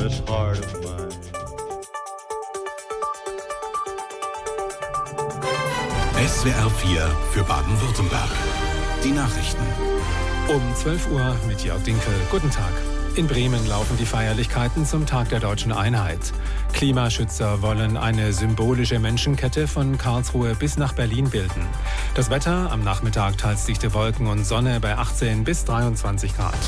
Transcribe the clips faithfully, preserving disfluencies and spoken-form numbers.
this heart of mine. S W R vier für Baden-Württemberg. Die Nachrichten. Um zwölf Uhr mit Jörg Dinkel. Guten Tag. In Bremen laufen die Feierlichkeiten zum Tag der deutschen Einheit. Klimaschützer wollen eine symbolische Menschenkette von Karlsruhe bis nach Berlin bilden. Das Wetter am Nachmittag teils dichte Wolken und Sonne bei achtzehn bis dreiundzwanzig Grad.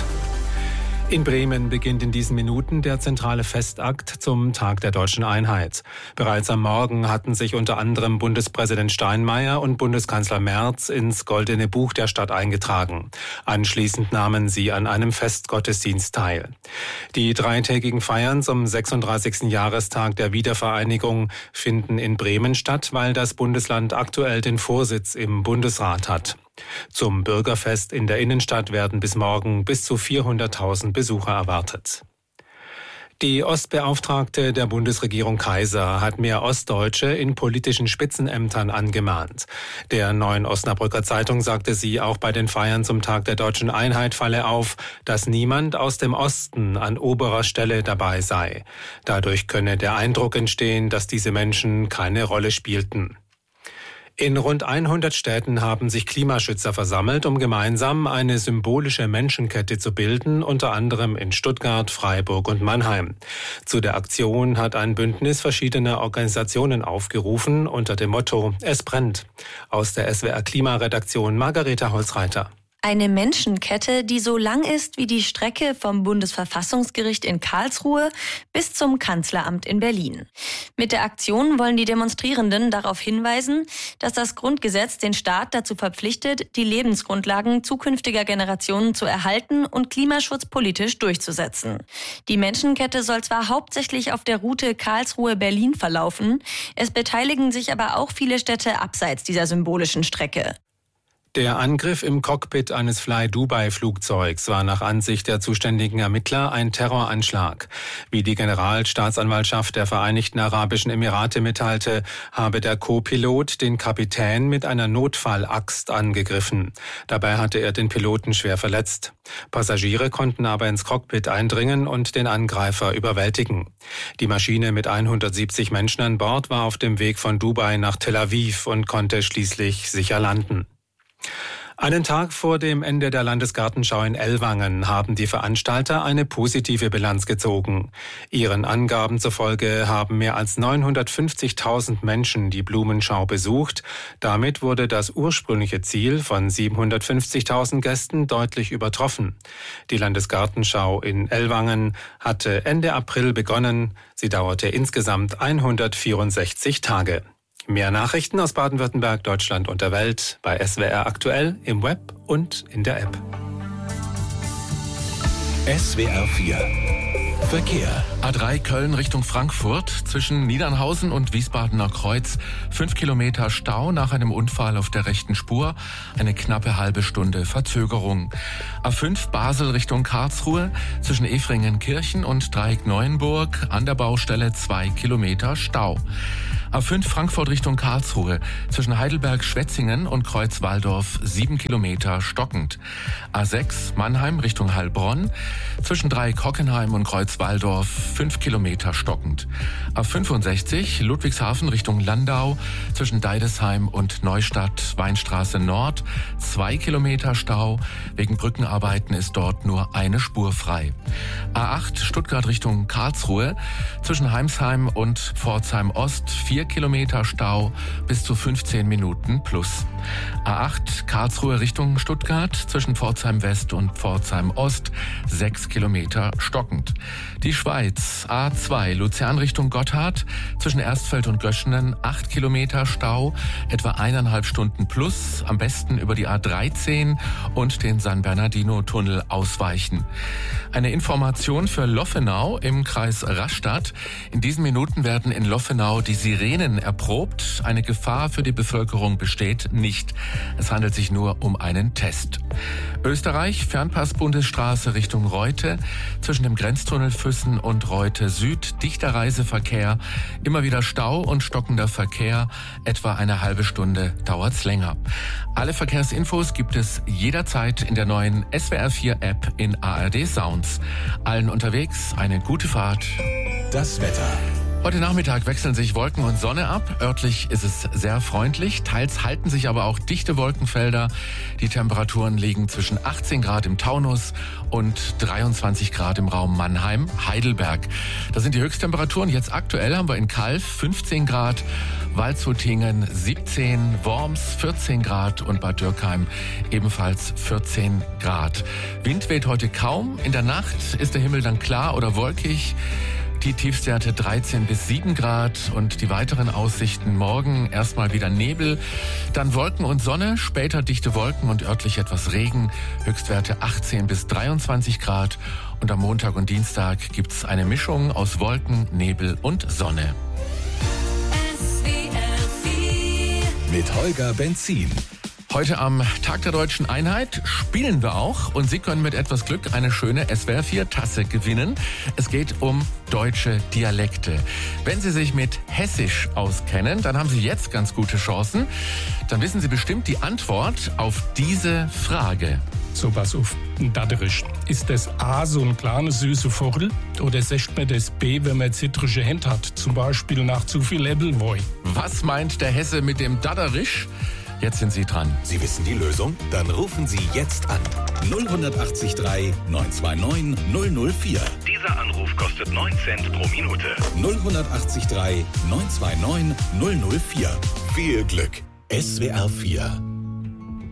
In Bremen beginnt in diesen Minuten der zentrale Festakt zum Tag der deutschen Einheit. Bereits am Morgen hatten sich unter anderem Bundespräsident Steinmeier und Bundeskanzler Merz ins Goldene Buch der Stadt eingetragen. Anschließend nahmen sie an einem Festgottesdienst teil. Die dreitägigen Feiern zum sechsunddreißigsten Jahrestag der Wiedervereinigung finden in Bremen statt, weil das Bundesland aktuell den Vorsitz im Bundesrat hat. Zum Bürgerfest in der Innenstadt werden bis morgen bis zu vierhunderttausend Besucher erwartet. Die Ostbeauftragte der Bundesregierung Kaiser hat mehr Ostdeutsche in politischen Spitzenämtern angemahnt. Der Neuen Osnabrücker Zeitung sagte sie, auch bei den Feiern zum Tag der deutschen Einheit falle auf, dass niemand aus dem Osten an oberer Stelle dabei sei. Dadurch könne der Eindruck entstehen, dass diese Menschen keine Rolle spielten. In rund hundert Städten haben sich Klimaschützer versammelt, um gemeinsam eine symbolische Menschenkette zu bilden, unter anderem in Stuttgart, Freiburg und Mannheim. Zu der Aktion hat ein Bündnis verschiedener Organisationen aufgerufen unter dem Motto Es brennt. Aus der S W R Klimaredaktion Margareta Holzreiter. Eine Menschenkette, die so lang ist wie die Strecke vom Bundesverfassungsgericht in Karlsruhe bis zum Kanzleramt in Berlin. Mit der Aktion wollen die Demonstrierenden darauf hinweisen, dass das Grundgesetz den Staat dazu verpflichtet, die Lebensgrundlagen zukünftiger Generationen zu erhalten und Klimaschutz politisch durchzusetzen. Die Menschenkette soll zwar hauptsächlich auf der Route Karlsruhe-Berlin verlaufen, es beteiligen sich aber auch viele Städte abseits dieser symbolischen Strecke. Der Angriff im Cockpit eines Fly-Dubai-Flugzeugs war nach Ansicht der zuständigen Ermittler ein Terroranschlag. Wie die Generalstaatsanwaltschaft der Vereinigten Arabischen Emirate mitteilte, habe der Co-Pilot den Kapitän mit einer Notfallaxt angegriffen. Dabei hatte er den Piloten schwer verletzt. Passagiere konnten aber ins Cockpit eindringen und den Angreifer überwältigen. Die Maschine mit hundertsiebzig Menschen an Bord war auf dem Weg von Dubai nach Tel Aviv und konnte schließlich sicher landen. Einen Tag vor dem Ende der Landesgartenschau in Ellwangen haben die Veranstalter eine positive Bilanz gezogen. Ihren Angaben zufolge haben mehr als neunhundertfünfzigtausend Menschen die Blumenschau besucht. Damit wurde das ursprüngliche Ziel von siebenhundertfünfzigtausend Gästen deutlich übertroffen. Die Landesgartenschau in Ellwangen hatte Ende April begonnen. Sie dauerte insgesamt hundertvierundsechzig Tage. Mehr Nachrichten aus Baden-Württemberg, Deutschland und der Welt bei S W R aktuell im Web und in der App. S W R vier Verkehr. A drei Köln Richtung Frankfurt, zwischen Niedernhausen und Wiesbadener Kreuz. Fünf Kilometer Stau nach einem Unfall auf der rechten Spur. Eine knappe halbe Stunde Verzögerung. A fünf Basel Richtung Karlsruhe, zwischen Efringen-Kirchen und Dreieck-Neuenburg. An der Baustelle zwei Kilometer Stau. A fünf Frankfurt Richtung Karlsruhe, zwischen Heidelberg-Schwetzingen und Kreuz-Walldorf sieben Kilometer stockend. A sechs Mannheim Richtung Heilbronn, zwischen Dreieck-Hockenheim und Kreuz-Walldorf fünf Kilometer stockend. A fünfundsechzig Ludwigshafen Richtung Landau, zwischen Deidesheim und Neustadt-Weinstraße Nord zwei Kilometer Stau. Wegen Brückenarbeiten ist dort nur eine Spur frei. A acht Stuttgart Richtung Karlsruhe, zwischen Heimsheim und Pforzheim Ost vier Kilometer Stau bis zu fünfzehn Minuten plus. A acht Karlsruhe Richtung Stuttgart, zwischen Pforzheim West und Pforzheim Ost sechs Kilometer stockend. Die Schweiz, A zwei Luzern Richtung Gotthard, zwischen Erstfeld und Göschenen acht Kilometer Stau, etwa eineinhalb Stunden plus, am besten über die A dreizehn und den San Bernardino-Tunnel ausweichen. Eine Information für Loffenau im Kreis Rastatt. In diesen Minuten werden in Loffenau die Sirenen erprobt. Eine Gefahr für die Bevölkerung besteht nicht. Es handelt sich nur um einen Test. Österreich, Fernpass-Bundesstraße Richtung Reute, zwischen dem Grenztunnel Füssen und Reute Reute Süd, dichter Reiseverkehr, immer wieder Stau und stockender Verkehr. Etwa eine halbe Stunde dauert's länger. Alle Verkehrsinfos gibt es jederzeit in der neuen S W R vier App in A R D Sounds. Allen unterwegs eine gute Fahrt. Das Wetter. Heute Nachmittag wechseln sich Wolken und Sonne ab. Örtlich ist es sehr freundlich. Teils halten sich aber auch dichte Wolkenfelder. Die Temperaturen liegen zwischen achtzehn Grad im Taunus und dreiundzwanzig Grad im Raum Mannheim, Heidelberg. Das sind die Höchsttemperaturen. Jetzt aktuell haben wir in Calw fünfzehn Grad, Waldshutingen siebzehn, Worms vierzehn Grad und Bad Dürkheim ebenfalls vierzehn Grad. Wind weht heute kaum. In der Nacht ist der Himmel dann klar oder wolkig. Die Tiefstwerte dreizehn bis sieben Grad und die weiteren Aussichten morgen erstmal wieder Nebel, dann Wolken und Sonne, später dichte Wolken und örtlich etwas Regen, Höchstwerte achtzehn bis dreiundzwanzig Grad und am Montag und Dienstag gibt's eine Mischung aus Wolken, Nebel und Sonne. Mit Holger Benzin. Heute am Tag der Deutschen Einheit spielen wir auch und Sie können mit etwas Glück eine schöne S W R vier Tasse gewinnen. Es geht um deutsche Dialekte. Wenn Sie sich mit Hessisch auskennen, dann haben Sie jetzt ganz gute Chancen. Dann wissen Sie bestimmt die Antwort auf diese Frage. So, pass auf, Dadderisch. Ist das A so ein kleines süße Vogel oder sagt man das B, wenn man zitrische Hände hat, zum Beispiel nach zu viel Äppelwoi? Was meint der Hesse mit dem Dadderisch? Jetzt sind Sie dran. Sie wissen die Lösung? Dann rufen Sie jetzt an. null acht drei neun zwei neun null null vier. Dieser Anruf kostet neun Cent pro Minute. null acht drei neun zwei neun null null vier. Viel Glück. S W R vier